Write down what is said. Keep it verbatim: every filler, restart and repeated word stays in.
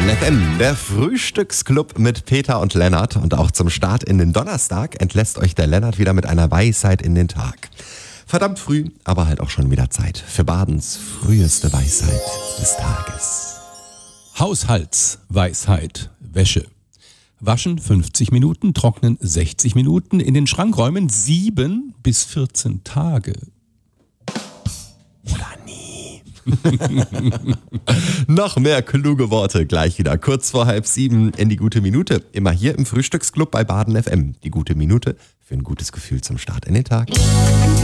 Baden F M, der Frühstücksclub mit Peter und Lennart. Und auch zum Start in den Donnerstag entlässt euch der Lennart wieder mit einer Weisheit in den Tag. Verdammt früh, aber halt auch schon wieder Zeit für Badens früheste Weisheit des Tages. Haushaltsweisheit, Wäsche. Waschen fünfzig Minuten, trocknen sechzig Minuten, in den Schrank räumen sieben bis vierzehn Tage. Oder nie. Noch mehr kluge Worte gleich wieder kurz vor halb sieben in die gute Minute. Immer hier im Frühstücksclub bei Baden F M. Die gute Minute für ein gutes Gefühl zum Start in den Tag.